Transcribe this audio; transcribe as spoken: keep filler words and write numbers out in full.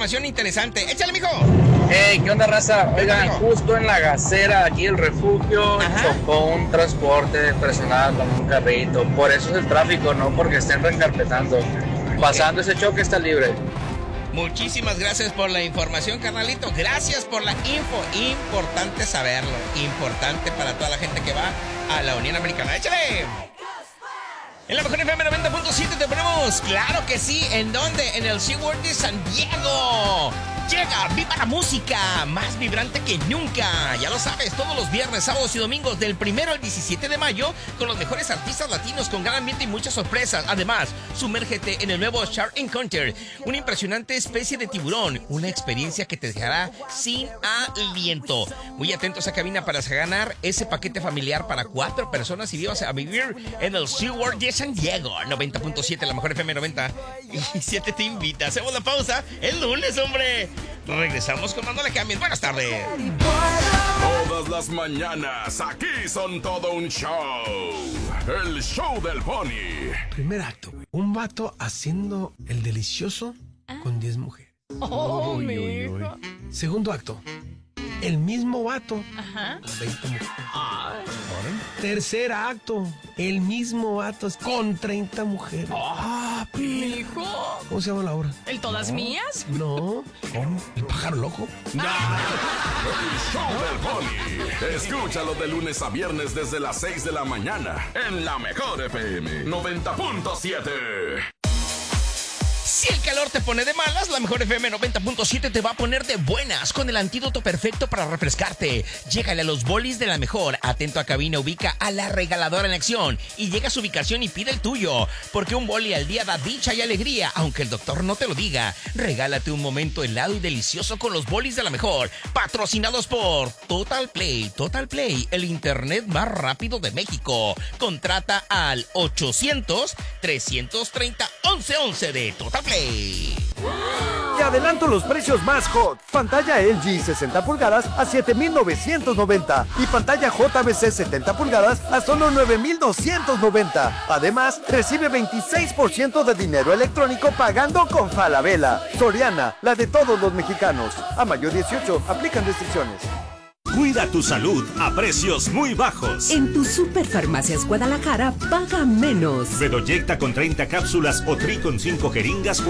información interesante. Échale, mijo. Hey, ¿qué onda, raza? Oigan, justo en la gasera aquí el refugio chocó un transporte personal con un carrito. Por eso es el tráfico, no porque estén reencarpetando. Pasando ese choque está libre. Muchísimas gracias por la información, carnalito. Gracias por la info. Importante saberlo. Importante para toda la gente que va a la Unión Americana. ¡Échale! En la mejor F M noventa punto siete te ponemos, claro que sí. ¿En dónde? En el SeaWorld de San Diego. Llega Viva la Música, más vibrante que nunca. Ya lo sabes, todos los viernes, sábados y domingos del primero al diecisiete de mayo con los mejores artistas latinos con gran ambiente y muchas sorpresas. Además, sumérgete en el nuevo Shark Encounter, una impresionante especie de tiburón, una experiencia que te dejará sin aliento. Muy atentos a cabina para ganar ese paquete familiar para cuatro personas y vivas a vivir en el SeaWorld de San Diego. noventa punto siete, la mejor F M noventa y siete te invita. Hacemos la pausa el lunes, hombre. Regresamos con Cuando le cambien. Buenas tardes. Todas las mañanas aquí son todo un show. El show del Pony. Primer acto, güey. Un vato haciendo el delicioso con diez mujeres. Oh, uy, uy, uy. Segundo acto, el mismo vato Ajá. con veinte mujeres. Tercer acto, el mismo vato con treinta mujeres. Ah, mijo. ¿Cómo se llama la obra? ¿El todas mías? No, ¿cómo? ¿El pájaro loco? El show del Pony. Escúchalo de lunes a viernes desde las seis de la mañana en la mejor F M noventa punto siete. Si el calor te pone de malas, la mejor F M noventa punto siete te va a poner de buenas con el antídoto perfecto para refrescarte. Llégale a los bolis de la mejor. Atento a cabina, ubica a la regaladora en acción y llega a su ubicación y pide el tuyo. Porque un boli al día da dicha y alegría, aunque el doctor no te lo diga. Regálate un momento helado y delicioso con los bolis de la mejor. Patrocinados por Total Play. Total Play, el internet más rápido de México. Contrata al ochocientos, trescientos treinta, once once de Total Play. Te adelanto los precios más hot. Pantalla L G sesenta pulgadas a siete mil novecientos noventa y pantalla J V C setenta pulgadas a solo nueve mil doscientos noventa. Además, recibe veintiséis por ciento de dinero electrónico pagando con Falabella. Soriana, la de todos los mexicanos. A mayo dieciocho, aplican restricciones. Cuida tu salud a precios muy bajos. En tu Superfarmacias Guadalajara, paga menos. Bedoyecta con treinta cápsulas o Tri con cinco jeringas,